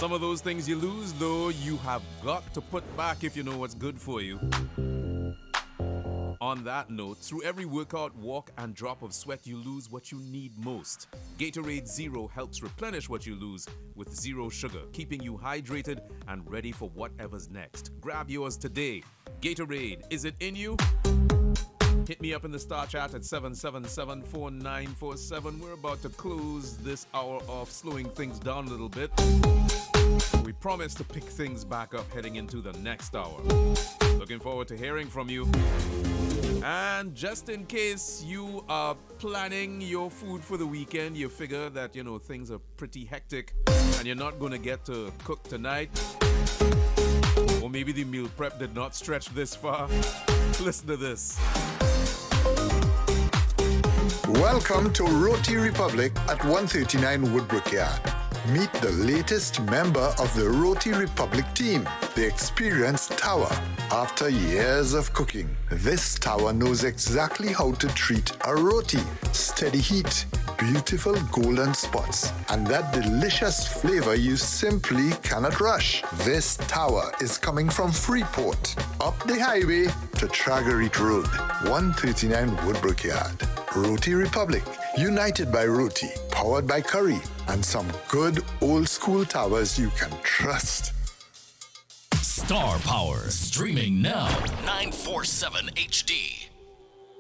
Some of those things you lose, though, you have got to put back if you know what's good for you. On that note, through every workout, walk, and drop of sweat, you lose what you need most. Gatorade Zero helps replenish what you lose with zero sugar, keeping you hydrated and ready for whatever's next. Grab yours today. Gatorade, is it in you? Hit me up in the Star Chat at 777-4947. We're about to close this hour off, slowing things down a little bit. We promise to pick things back up heading into the next hour. Looking forward to hearing from you. And just in case you are planning your food for the weekend, you figure that, things are pretty hectic and you're not going to get to cook tonight. Or maybe the meal prep did not stretch this far. Listen to this. Welcome to Roti Republic at 139 Woodbrook Yard. Meet the latest member of the Roti Republic team, the experienced Tower. After years of cooking, this Tower knows exactly how to treat a roti. Steady heat, beautiful golden spots, and that delicious flavor you simply cannot rush. This Tower is coming from Freeport, up the highway to Tragarit Road, 139 Woodbrook Yard. Roti Republic, united by roti, powered by curry, and some good old school towers you can trust. Star Power, streaming now, 947 HD.